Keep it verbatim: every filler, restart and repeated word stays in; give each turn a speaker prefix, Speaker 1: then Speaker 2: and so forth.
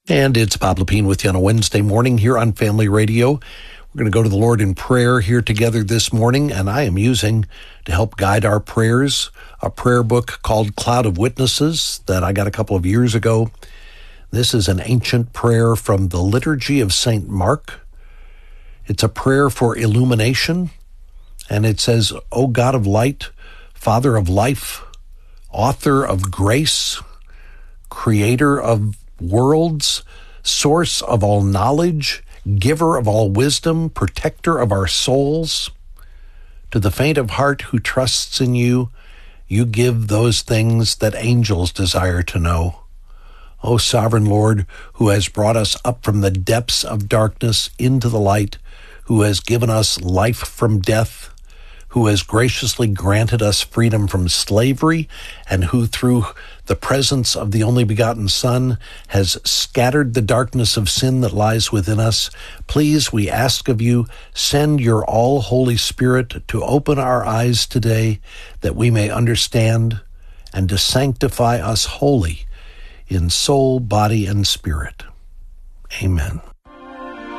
Speaker 1: And it's Bob Lepine with you on a Wednesday morning here on Family Radio. We're going to go to the Lord in prayer here together this morning, and I am using, to help guide our prayers, a prayer book called Cloud of Witnesses that I got a couple of years ago. This is an ancient prayer from the Liturgy of Saint Mark. It's a prayer for illumination, and it says, O God of light, Father of life, author of grace, creator of worlds, source of all knowledge, giver of all wisdom, protector of our souls. To the faint of heart who trusts in you, you give those things that angels desire to know. O sovereign Lord, who has brought us up from the depths of darkness into the light, who has given us life from death, who has graciously granted us freedom from slavery, and who through the presence of the only begotten Son has scattered the darkness of sin that lies within us, please, we ask of you, send your all-Holy Spirit to open our eyes today that we may understand and to sanctify us wholly in soul, body, and spirit. Amen.